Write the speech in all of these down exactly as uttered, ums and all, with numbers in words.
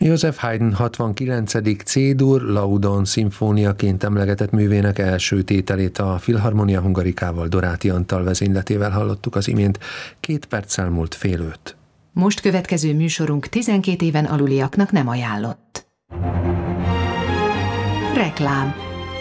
Joseph Haydn hatvankilencedik C-dur Laudon szimfóniaként emlegetett művének első tételét a Philharmonia Hungarikával, Doráti Antal vezényletével hallottuk az imént. Két perccel múlt fél öt. Most következő műsorunk tizenkét éven aluliaknak nem ajánlott. Reklám.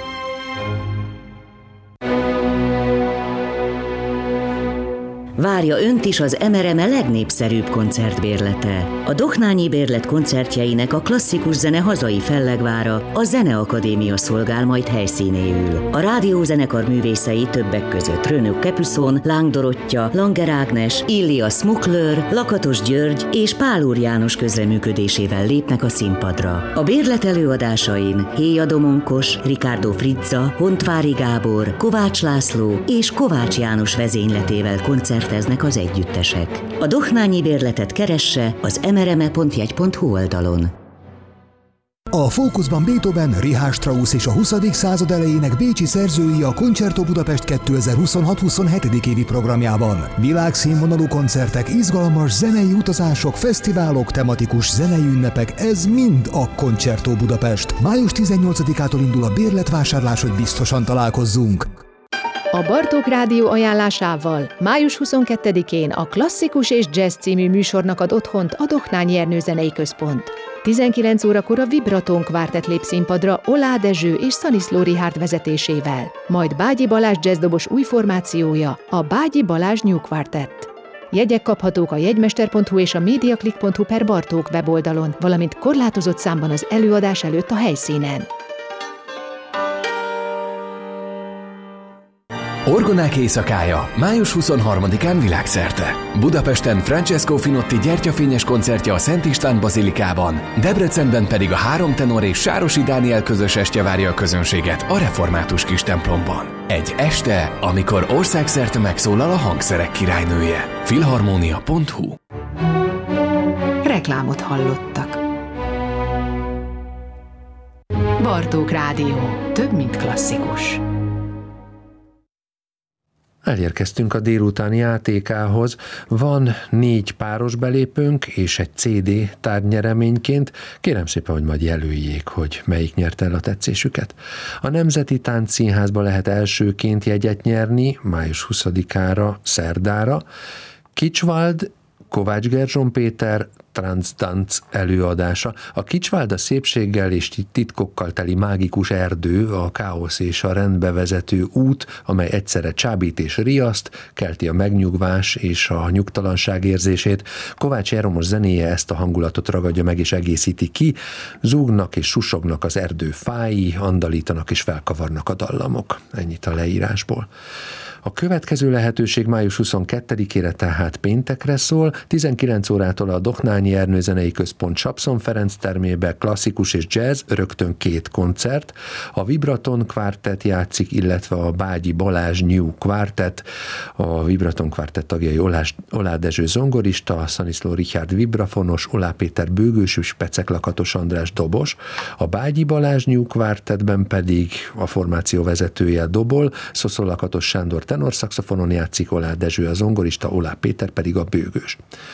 Várja önt is az em er em legnépszerűbb koncertbérlete. A Dohnányi Bérlet koncertjeinek a klasszikus zene hazai fellegvára, a Zeneakadémia szolgál majd helyszínéül. A rádiózenekar művészei többek között Rönök Capuson, Láng Dorottya, Langer Ágnes, Illia Smukler, Lakatos György és Pál Úr János közreműködésével lépnek a színpadra. A bérlet előadásain Héja Domonkos, Ricardo Frizza, Hontvári Gábor, Kovács László és Kovács János vezényletével koncert eznek az együttesek. A Dohnányi Bérletet keresse az emereme pont jegy pont hu oldalon. A fókuszban Beethoven, Richard Strauss és a huszadik század elejének bécsi szerzői a Concerto Budapest kétezer-huszonhat huszonhetedik évi programjában. Világszínvonalú koncertek, izgalmas zenei utazások, fesztiválok, tematikus zenei ünnepek, ez mind a Concerto Budapest. május tizennyolcadikától indul a bérletvásárlás, hogy biztosan találkozzunk. A Bartók Rádió ajánlásával május huszonkettedikén a Klasszikus és Jazz című műsornak ad otthont a Dohnányi Ernő Zenei Központ. tizenkilenc órakor a Vibraton Quartet lép színpadra Olá Dezső és Szaniszló Richárd vezetésével, majd Bágyi Balázs jazzdobos új formációja, a Bágyi Balázs New Quartet. Jegyek kaphatók a jegymester pont hu és a mediaclick pont hu per Bartók weboldalon, valamint korlátozott számban az előadás előtt a helyszínen. Orgonák éjszakája május huszonharmadikán világszerte. Budapesten Francesco Finotti gyertyafényes koncertje a Szent István bazilikában, Debrecenben pedig a három tenor és Sárosi Dániel közös estje várja a közönséget a református kis templomban. Egy este, amikor országszerte megszólal a hangszerek királynője. Philharmonia pont hu. Reklámot hallottak. Bartók Rádió. Több, mint klasszikus. Elérkeztünk a délutáni játékához. Van négy páros belépőnk és egy cé dé tárgynyereményként. Kérem szépen, hogy majd jelöljék, hogy melyik nyerte el a tetszésüket. A Nemzeti Táncszínházba lehet elsőként jegyet nyerni május huszadikára, szerdára. Kicsvald, Kovács Gerzson Péter Transdance előadása. A Kicsvald a szépséggel és titkokkal teli mágikus erdő, a káosz és a rendbe vezető út, amely egyszerre csábít és riaszt, kelti a megnyugvás és a nyugtalanság érzését. Kovács Jeromos zenéje ezt a hangulatot ragadja meg és egészíti ki. Zúgnak és susognak az erdő fái, andalítanak és felkavarnak a dallamok. Ennyit a leírásból. A következő lehetőség május huszonkettedikére, tehát péntekre szól. tizenkilenc órától a Dohnányi Ernő Zenei Központ Sapszon Ferenc termébe klasszikus és jazz, rögtön két koncert. A Vibraton Quartet játszik, illetve a Bágyi Balázs New Quartet. A Vibraton Quartet tagjai Olás, Olá Dezső zongorista, Szaniszló Richárd vibrafonos, Olá Péter bőgős és Pecek Lakatos András dobos. A Bágyi Balázs New Quartetben pedig a formáció vezetője dobol, Szoszó Lakatos Sándor tenorszaxofonon játszik, Olá Dezső a zongorista, Olá Péter pedig a bőgős.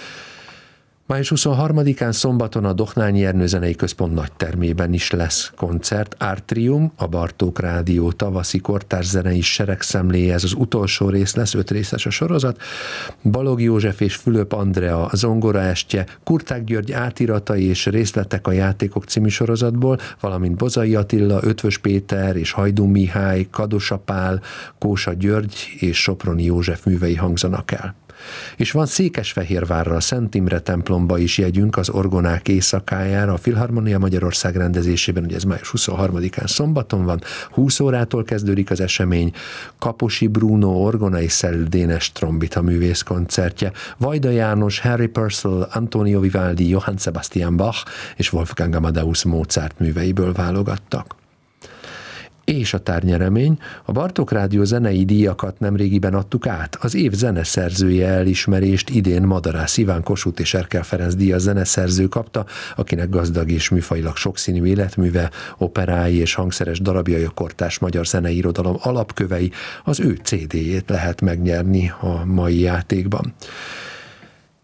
május huszonharmadikán szombaton a Dohnányi Ernő Zenei Központ nagytermében is lesz koncert. Artrium, a Bartók Rádió tavaszi kortárs zenei seregszemléje, ez az utolsó rész lesz, öt részes a sorozat. Balog József és Fülöp Andrea zongoraestje, Kurták György átiratai és részletek a játékok című sorozatból, valamint Bozai Attila, Ötvös Péter és Hajdú Mihály, Kadosa Pál, Kósa György és Soproni József művei hangzanak el. És van Székesfehérvárra, a Szent Imre templomba is jegyünk az orgonák éjszakájára, a Philharmonia Magyarország rendezésében, ugye ez május huszonharmadikán szombaton van, húsz órától kezdődik az esemény. Kaposi Bruno orgona és Szell Dénes trombita művész koncertje, Vajda János, Harry Purcell, Antonio Vivaldi, Johann Sebastian Bach és Wolfgang Amadeus Mozart műveiből válogattak. És a tárgyeremény, a Bartók Rádió zenei díjakat nemrégiben adtuk át. Az év zeneszerzője elismerést idén Madarász Iván Kossuth és Erkel Ferenc díjas zeneszerző kapta, akinek gazdag és műfajilag sokszínű életműve, operái és hangszeres darabjai a kortárs magyar zenei irodalom alapkövei, az ő cé déjét lehet megnyerni a mai játékban.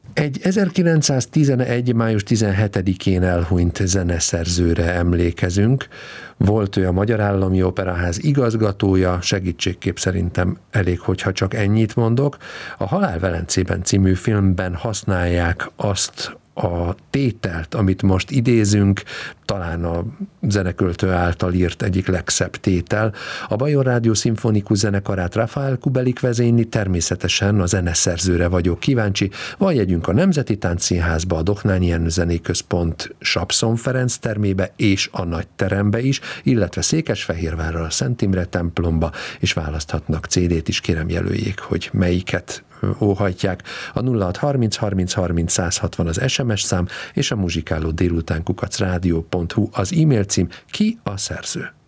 Egy ezerkilencszáztizenegy. május tizenhetedikén elhunyt zeneszerzőre emlékezünk. Volt ő a Magyar Állami Operaház igazgatója, segítségképp szerintem elég, hogyha csak ennyit mondok. A Halál Velencében című filmben használják azt a tételt, amit most idézünk, talán a zeneköltő által írt egyik legszebb tétel. A Bajor Rádió Szimfonikus Zenekarát Rafael Kubelik vezényli, természetesen a zeneszerzőre vagyok kíváncsi. Van jegyünk a Nemzeti Táncszínházba, a Dohnányi Ernő Zenéközpont Sapszon Ferenc termébe és a Nagyterembe is, illetve Székesfehérvárra, a Szent Imre templomba, és választhatnak cé dét is, kérem jelöljék, hogy melyiket óhajtják. A nulla hat harminc harminc harminc száz hatvan az es em es szám, és a muzsikáló délután kukac rádió pont hu az e-mail cím. Ki a szerző?